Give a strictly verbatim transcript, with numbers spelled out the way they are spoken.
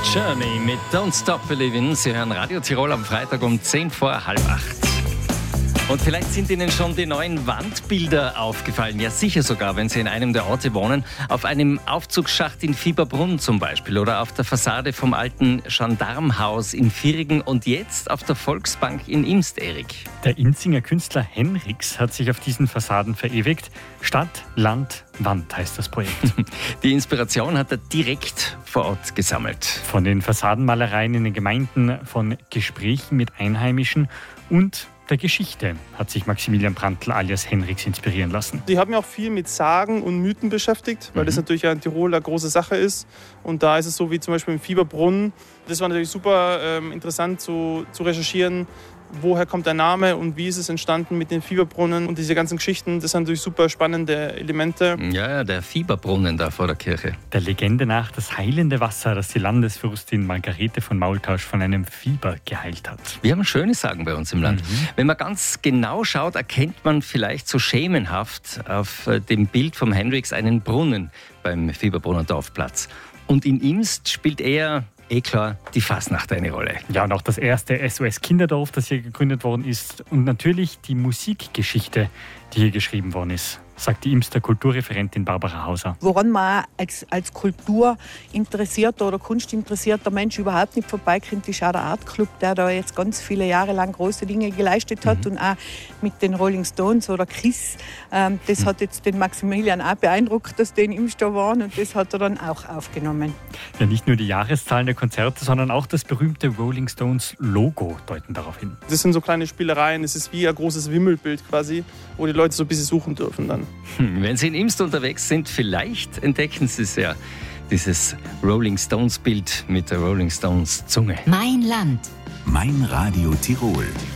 Journey mit Don't Stop Believin'. Sie hören Radio Tirol am Freitag um zehn vor halb acht. Und vielleicht sind Ihnen schon die neuen Wandbilder aufgefallen. Ja, sicher sogar, wenn Sie in einem der Orte wohnen. Auf einem Aufzugsschacht in Fieberbrunn zum Beispiel oder auf der Fassade vom alten Gendarmhaus in Virigen und jetzt auf der Volksbank in Imst, Erik. Der Inzinger Künstler Henriks hat sich auf diesen Fassaden verewigt. Stadt, Land, Wand heißt das Projekt. Die Inspiration hat er direkt vor Ort gesammelt. Von den Fassadenmalereien in den Gemeinden, von Gesprächen mit Einheimischen und der Geschichte hat sich Maximilian Brandl alias Henriks inspirieren lassen. Ich habe mich auch viel mit Sagen und Mythen beschäftigt, weil mhm. das natürlich in Tirol eine große Sache ist. Und da ist es so wie zum Beispiel im Fieberbrunn. Das war natürlich super ähm, interessant zu, zu recherchieren. Woher kommt der Name und wie ist es entstanden mit den Fieberbrunnen und diese ganzen Geschichten, das sind natürlich super spannende Elemente. Ja, der Fieberbrunnen da vor der Kirche. Der Legende nach das heilende Wasser, das die Landesfürstin Margarete von Maultasch von einem Fieber geheilt hat. Wir haben schöne Sagen bei uns im Land. Mhm. Wenn man ganz genau schaut, erkennt man vielleicht so schemenhaft auf dem Bild vom Henriks einen Brunnen beim Fieberbrunner Dorfplatz. Und in Imst spielt er eh klar, die Fasnacht eine Rolle. Ja, und auch das erste S O S-Kinderdorf, das hier gegründet worden ist. Und natürlich die Musikgeschichte, die hier geschrieben worden ist, sagt die Imster Kulturreferentin Barbara Hauser. Woran man als, als kulturinteressierter oder kunstinteressierter Mensch überhaupt nicht vorbeikommt, ist auch der Art Club, der da jetzt ganz viele Jahre lang große Dinge geleistet hat. Mhm. Und auch mit den Rolling Stones oder Kiss. Ähm, das mhm. hat jetzt den Maximilian auch beeindruckt, dass die in Imst da waren. Und das hat er dann auch aufgenommen. Ja, nicht nur die Jahreszahlen der Konzerte, sondern auch das berühmte Rolling Stones Logo deuten darauf hin. Das sind so kleine Spielereien. Es ist wie ein großes Wimmelbild quasi, wo die Leute so ein bisschen suchen dürfen dann. Wenn Sie in Imst unterwegs sind, vielleicht entdecken Sie es ja, dieses Rolling Stones Bild mit der Rolling Stones Zunge. Mein Land. Mein Radio Tirol.